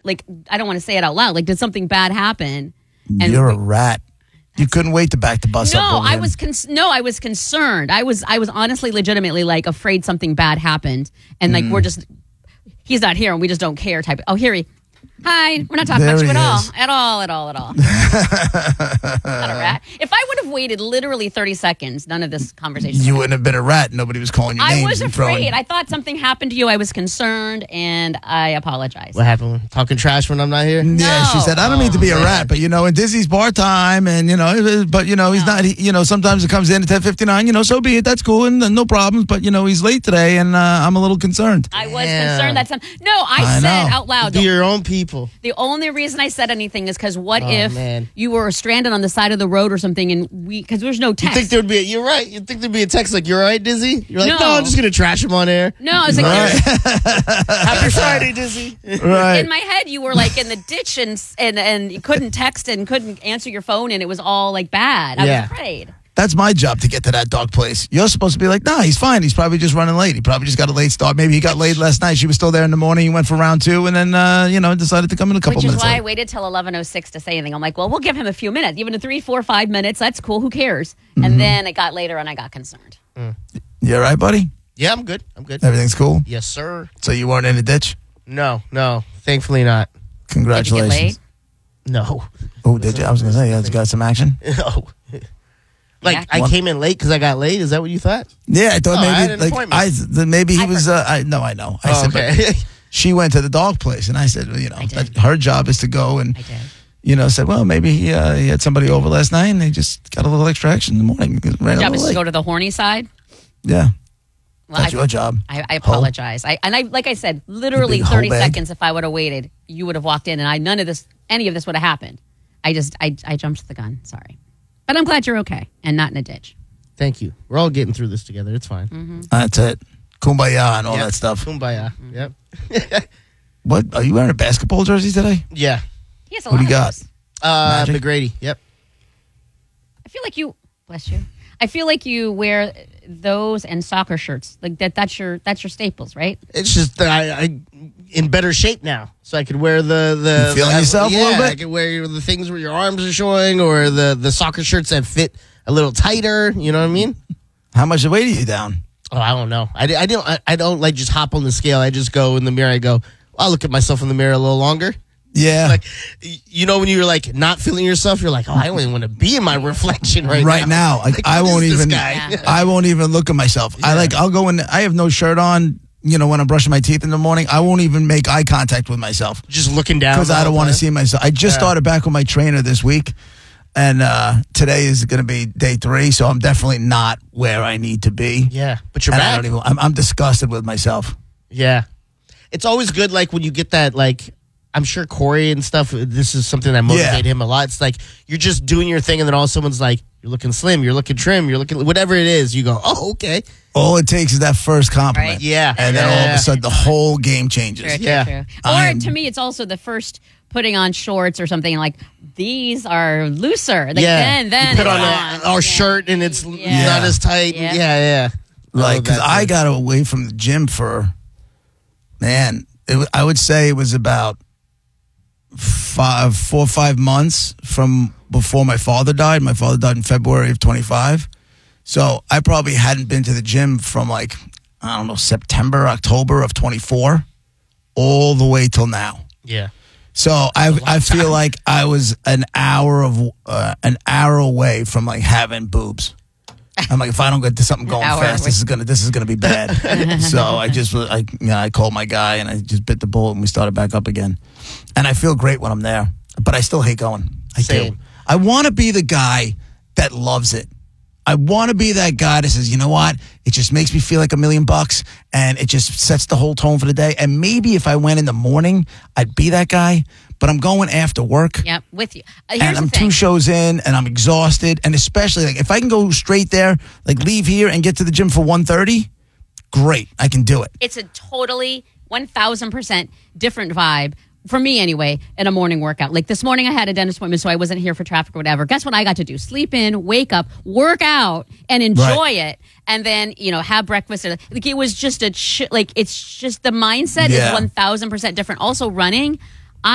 like, I don't want to say it out loud. Like, did something bad happen? And You're a rat. You couldn't wait to back the bus up. No, I was concerned. I was honestly, legitimately, like, afraid something bad happened, and like he's not here, and we just don't care. Type. Oh, here he. Hi, we're not talking There about you he at all. is. Not a rat. If I would have waited literally 30 seconds, none of this conversation. You wouldn't have been a rat. Nobody was calling you names. I was and afraid. I thought something happened to you. I was concerned, and I apologize. What happened? Talking trash when I'm not here? Yeah, she said, I don't mean to be a rat, but, in Dizzy's bar time, and, he's not, sometimes it comes in at 10:59, so be it. That's cool, and no problems, but, he's late today, and I'm a little concerned. I was concerned that I said out loud. Do your own people. The only reason I said anything is because what if you were stranded on the side of the road or something, and because there's no text. You think there would be you're right. You think there'd be a text like, you're right, Dizzy? You're like, No. I'm just going to trash him on air. No, I was like, Happy Friday, Dizzy. Right. in my head, you were like in the ditch and you couldn't text and couldn't answer your phone, and it was all like bad. I was afraid. That's my job to get to that dog place. You're supposed to be like, nah, he's fine. He's probably just running late. He probably just got a late start. Maybe he got late last night. She was still there in the morning. He went for round 2 and then, decided to come in a couple Which is minutes why late. I waited till 11:06 to say anything. I'm like, well, we'll give him a few minutes, even 3, 4, 5 minutes. That's cool. Who cares? And then it got later, and I got concerned. You all right, buddy? Yeah, I'm good. Everything's cool? Yes, sir. So you weren't in the ditch? No. Thankfully not. Congratulations. Did you get late? No. Oh, did you? I was going to say, you got some action? No. Like, I came in late because I got late? Is that what you thought? Yeah, I thought I had maybe, an appointment. maybe he was, I know. I said, okay. but she went to the dog place, and I said, that her job is to go and, I did. said, well, maybe he had somebody over last night, and they just got a little extra action in the morning. Your job is to go to the horny side? Yeah. Well, That's your job. I apologize. Like I said, literally big 30 hoe bag. seconds. If I would have waited, you would have walked in, and any of this would have happened. I jumped the gun. Sorry, but I'm glad you're okay and not in a ditch. Thank you. We're all getting through this together. It's fine. That's it. Kumbaya and all that stuff. Kumbaya. Yep. What? Are you wearing a basketball jersey today? Yeah. He has a What lot do you of got? those. Magic? McGrady. Yep. I feel like you. Bless you. I feel like you wear those and soccer shirts. Like that's your staples, right? It's just that I in better shape now, so I could wear the You feeling yourself a little bit? I could wear the things where your arms are showing, or the soccer shirts that fit a little tighter. You know what I mean? How much weight are you down? Oh, I don't know. I don't like just hop on the scale. I just go in the mirror. I go, I'll look at myself in the mirror a little longer. Yeah. Like, when you're like not feeling yourself, you're like, oh, I don't even want to be in my reflection right now. Like, I what won't is this even. guy? I won't even look at myself. Yeah. I'll go in. I have no shirt on. When I'm brushing my teeth in the morning, I won't even make eye contact with myself Just looking down because I don't want to see myself. I just Yeah. started back with my trainer this week, and today is going to be day 3. So I'm definitely not where I need to be. Yeah, but you're And back. I'm disgusted with myself. Yeah. It's always good, like, when you get that, like, I'm sure Corey and stuff, this is something that motivated him a lot. It's like, you're just doing your thing, and then all someone's like, you're looking slim, you're looking trim, you're looking, whatever it is, you go, oh, okay. All it takes is that first compliment. Right. Yeah. And then all of a sudden, the whole game changes. True, Yeah. true. Or to me, it's also the first putting on shorts or something like these are looser. Like, then you put it's on our shirt, and it's not as tight. Yeah. Yeah. Like, because I got away from the gym for, I would say it was about 4 or 5 months from before my father died. My father died in February of 25. So I probably hadn't been to the gym from September, October of 24, all the way till now. Yeah. So I feel like I was an hour away from like having boobs. I'm like, if I don't get to something going fast, this is gonna be bad. So I called my guy and I just bit the bullet and we started back up again. And I feel great when I'm there, but I still hate going. I Same. do. I want to be the guy that loves it. I want to be that guy that says, you know what? It just makes me feel like $1 million and it just sets the whole tone for the day. And maybe if I went in the morning, I'd be that guy. But I'm going after work. Yep, with you. And Here's I'm the thing. 2 shows in and I'm exhausted. And especially like if I can go straight there, like leave here and get to the gym for 1:30, great. I can do it. It's a totally 1,000% different vibe. For me, anyway, in a morning workout. Like this morning, I had a dentist appointment, so I wasn't here for traffic or whatever. Guess what I got to do? Sleep in, wake up, work out, and enjoy it. And then, have breakfast. Like it was just it's just the mindset is 1,000% different. Also, running,